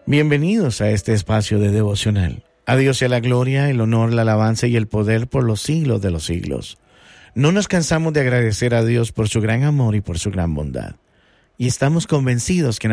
Bienvenidos a este espacio de devocional. A Dios sea la gloria, el honor, la alabanza y el poder por los siglos de los siglos. No nos cansamos de agradecer a Dios por su gran amor y por su gran bondad. Y estamos convencidos que